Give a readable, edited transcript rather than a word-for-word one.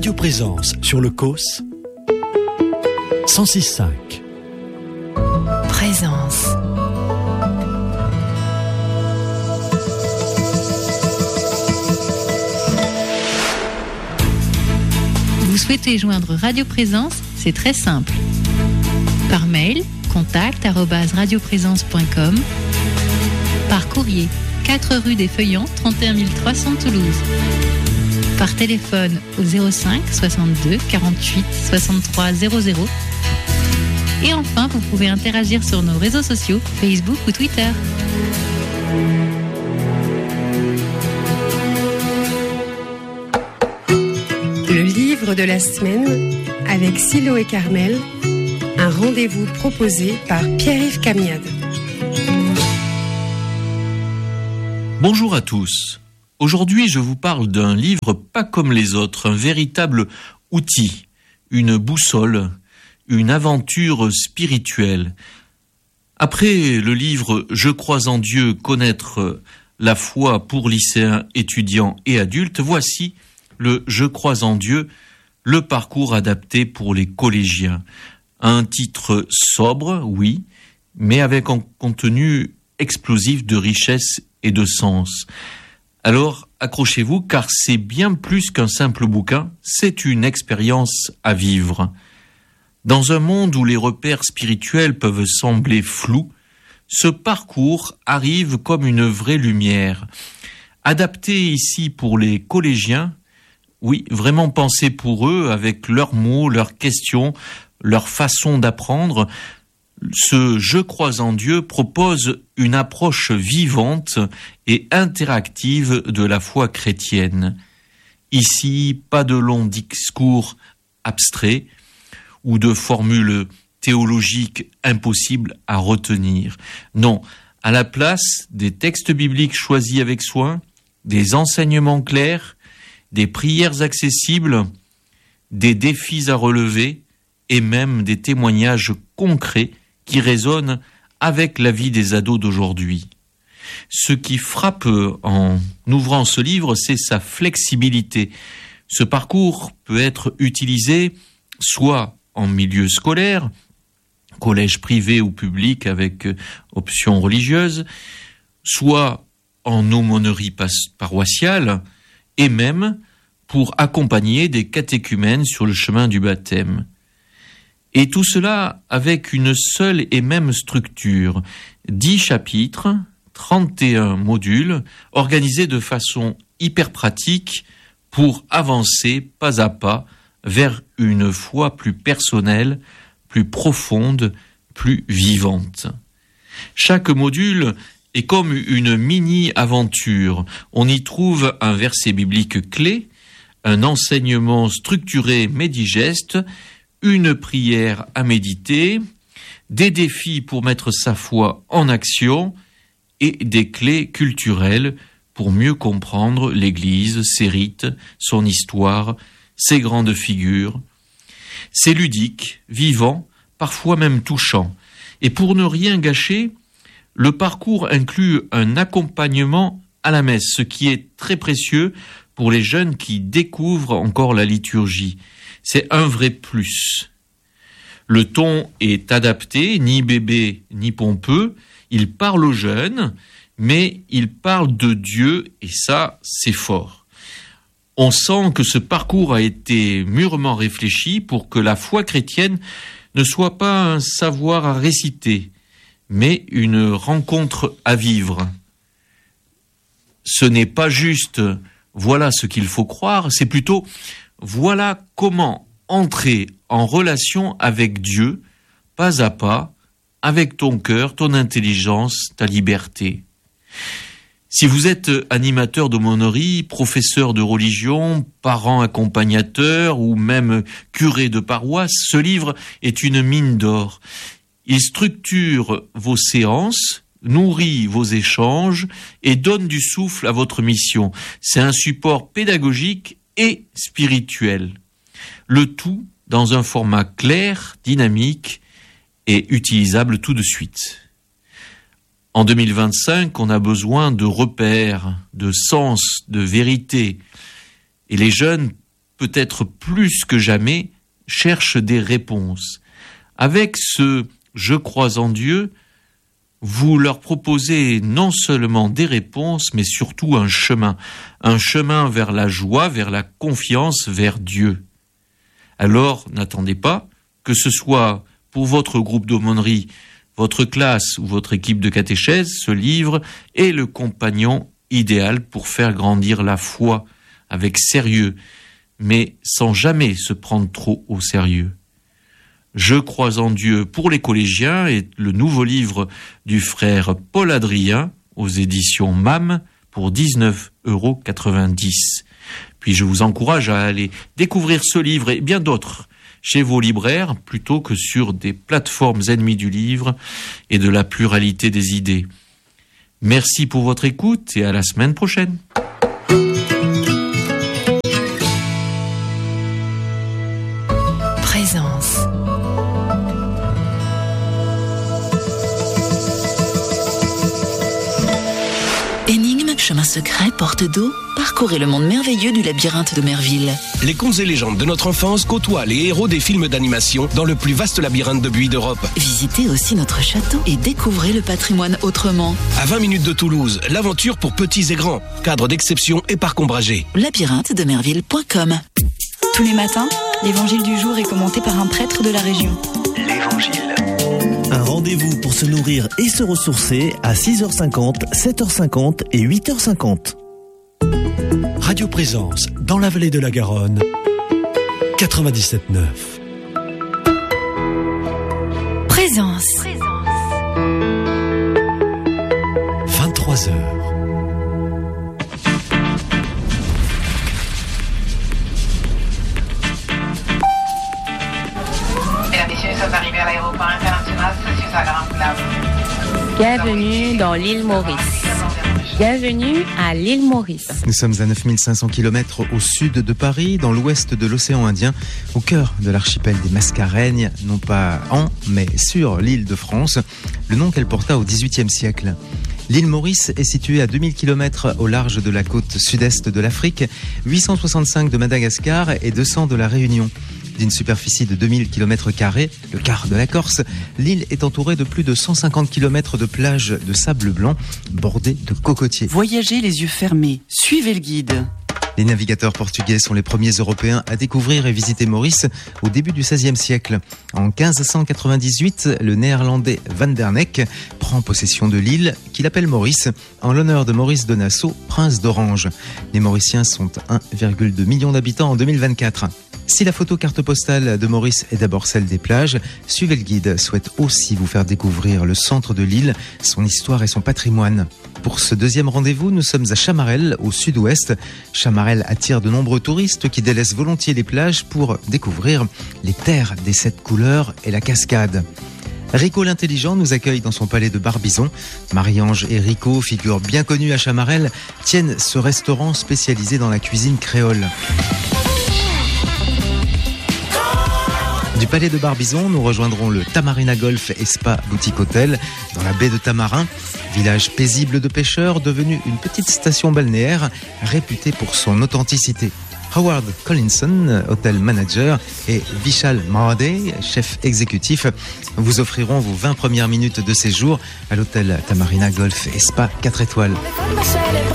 Radio Présence sur le COS 106.5. Présence. Vous souhaitez joindre Radio Présence? C'est très simple. Par mail, contact@radioprésence.com. Par courrier, 4 rue des Feuillants, 31 300 Toulouse. Par téléphone au 05 62 48 63 00. Et enfin, vous pouvez interagir sur nos réseaux sociaux, Facebook ou Twitter. Le livre de la semaine avec Silo et Carmel, un rendez-vous proposé par Pierre-Yves Camiade. Bonjour à tous. Aujourd'hui, je vous parle d'un livre pas comme les autres, un véritable outil, une boussole, une aventure spirituelle. Après le livre « Je crois en Dieu, connaître la foi pour lycéens, étudiants et adultes », voici le « Je crois en Dieu », le parcours adapté pour les collégiens. Un titre sobre, oui, mais avec un contenu explosif de richesse et de sens. Alors, accrochez-vous, car c'est bien plus qu'un simple bouquin, c'est une expérience à vivre. Dans un monde où les repères spirituels peuvent sembler flous, ce parcours arrive comme une vraie lumière. Adapté ici pour les collégiens, oui, vraiment pensé pour eux, avec leurs mots, leurs questions, leur façon d'apprendre, ce « Je crois en Dieu » propose une approche vivante et interactive de la foi chrétienne. Ici, pas de longs discours abstraits ou de formules théologiques impossibles à retenir. Non, à la place des textes bibliques choisis avec soin, des enseignements clairs, des prières accessibles, des défis à relever et même des témoignages concrets qui résonne avec la vie des ados d'aujourd'hui. Ce qui frappe en ouvrant ce livre, c'est sa flexibilité. Ce parcours peut être utilisé soit en milieu scolaire, collège privé ou public avec option religieuse, soit en aumônerie paroissiale, et même pour accompagner des catéchumènes sur le chemin du baptême. Et tout cela avec une seule et même structure, 10 chapitres, 31 modules, organisés de façon hyper pratique pour avancer pas à pas vers une foi plus personnelle, plus profonde, plus vivante. Chaque module est comme une mini-aventure. On y trouve un verset biblique clé, un enseignement structuré mais digeste, une prière à méditer, des défis pour mettre sa foi en action et des clés culturelles pour mieux comprendre l'Église, ses rites, son histoire, ses grandes figures. C'est ludique, vivant, parfois même touchant. Et pour ne rien gâcher, le parcours inclut un accompagnement à la messe, ce qui est très précieux pour les jeunes qui découvrent encore la liturgie. C'est un vrai plus. Le ton est adapté, ni bébé ni pompeux. Il parle aux jeunes, mais il parle de Dieu, et ça, c'est fort. On sent que ce parcours a été mûrement réfléchi pour que la foi chrétienne ne soit pas un savoir à réciter, mais une rencontre à vivre. Ce n'est pas juste « voilà ce qu'il faut croire », c'est plutôt « voilà comment entrer en relation avec Dieu, pas à pas, avec ton cœur, ton intelligence, ta liberté ». Si vous êtes animateur d'aumônerie, professeur de religion, parent accompagnateur ou même curé de paroisse, ce livre est une mine d'or. Il structure vos séances, nourrit vos échanges et donne du souffle à votre mission. C'est un support pédagogique et spirituel. Le tout dans un format clair, dynamique et utilisable tout de suite. En 2025, on a besoin de repères, de sens, de vérité. Et les jeunes peut-être plus que jamais, cherchent des réponses. Avec ce « Je crois en Dieu », vous leur proposez non seulement des réponses, mais surtout un chemin vers la joie, vers la confiance, vers Dieu. Alors, n'attendez pas, que ce soit pour votre groupe d'aumônerie, votre classe ou votre équipe de catéchèse, ce livre est le compagnon idéal pour faire grandir la foi avec sérieux, mais sans jamais se prendre trop au sérieux. Je crois en Dieu pour les collégiens est le nouveau livre du frère Paul Adrien aux éditions MAM pour 19,90 €. Puis je vous encourage à aller découvrir ce livre et bien d'autres chez vos libraires plutôt que sur des plateformes ennemies du livre et de la pluralité des idées. Merci pour votre écoute et à la semaine prochaine. Présence. Énigme, chemin secret, porte d'eau, parcourez le monde merveilleux du labyrinthe de Merville. Les contes et légendes de notre enfance côtoient les héros des films d'animation dans le plus vaste labyrinthe de buis d'Europe. Visitez aussi notre château et découvrez le patrimoine autrement. À 20 minutes de Toulouse, l'aventure pour petits et grands, cadre d'exception et parc ombragé. labyrinthe-de-merville.com. Tous les matins, l'évangile du jour est commenté par un prêtre de la région. L'Évangile. Un rendez-vous pour se nourrir et se ressourcer à 6h50, 7h50 et 8h50. Radio Présence, dans la vallée de la Garonne, 97.9. Présence. 23h. Mesdames, Messieurs, nous sommes arrivés à l'aéroport international Saint-Cyr-Saint-Laurent. Bienvenue dans l'île Maurice. Bienvenue à l'île Maurice. Nous sommes à 9500 km au sud de Paris, dans l'ouest de l'océan Indien, au cœur de l'archipel des Mascareignes, non pas en, mais sur l'île de France, le nom qu'elle porta au XVIIIe siècle. L'île Maurice est située à 2000 km au large de la côte sud-est de l'Afrique, 865 de Madagascar et 200 de la Réunion. D'une superficie de 2000 km², le quart de la Corse, l'île est entourée de plus de 150 km de plages de sable blanc bordées de cocotiers. Voyagez les yeux fermés, suivez le guide. Les navigateurs portugais sont les premiers Européens à découvrir et visiter Maurice au début du XVIe siècle. En 1598, le néerlandais Van der Neck prend possession de l'île qu'il appelle Maurice en l'honneur de Maurice de Nassau, prince d'Orange. Les Mauriciens sont 1,2 million d'habitants en 2024. Si la photo carte postale de Maurice est d'abord celle des plages, Suivez le guide souhaite aussi vous faire découvrir le centre de l'île, son histoire et son patrimoine. Pour ce deuxième rendez-vous, nous sommes à Chamarel, au sud-ouest. Chamarel attire de nombreux touristes qui délaissent volontiers les plages pour découvrir les terres des 7 couleurs et la cascade. Rico l'intelligent nous accueille dans son palais de Barbizon. Marie-Ange et Rico, figures bien connues à Chamarel, tiennent ce restaurant spécialisé dans la cuisine créole. Du palais de Barbizon, nous rejoindrons le Tamarina Golf et Spa Boutique Hôtel dans la baie de Tamarin, village paisible de pêcheurs devenu une petite station balnéaire réputée pour son authenticité. Howard Collinson, hôtel manager, et Vishal Mahade, chef exécutif, vous offriront vos 20 premières minutes de séjour à l'hôtel Tamarina Golf et Spa 4 étoiles.